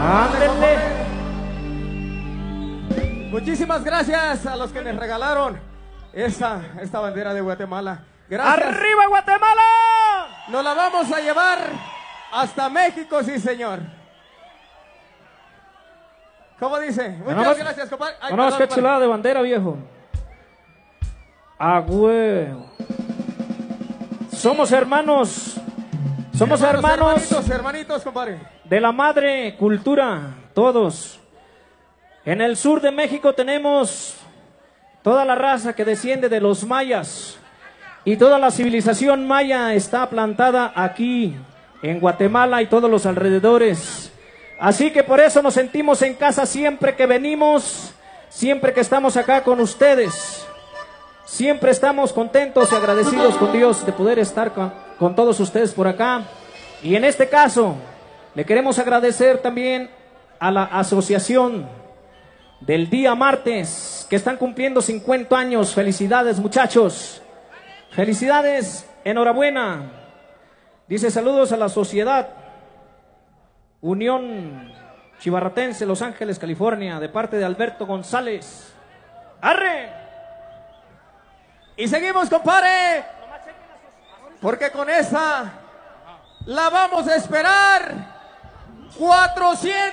Ándele. Muchísimas gracias a los que nos regalaron esta bandera de Guatemala. Gracias. ¡Arriba Guatemala! Nos la vamos a llevar hasta México, sí señor. ¿Cómo dice? Muchas gracias, compadre. Ay, no, qué perdón. chulada de bandera, viejo. Ah, huevo. Somos hermanos. Somos hermanos. Hermanitos, compadre. De la madre cultura, todos. En el sur de México tenemos toda la raza que desciende de los mayas. Y toda la civilización maya está plantada aquí, en Guatemala y todos los alrededores. Así que por eso nos sentimos en casa siempre que venimos, siempre que estamos acá con ustedes. Siempre estamos contentos y agradecidos con Dios de poder estar con todos ustedes por acá. Y en este caso, le queremos agradecer también a la asociación del día martes, que están cumpliendo 50 años. Felicidades, muchachos. Felicidades, enhorabuena. Dice saludos a la sociedad Unión Chivarratense, Los Ángeles, California, de parte de Alberto González. ¡Arre! Y seguimos, compadre, porque con esa la vamos a esperar 400.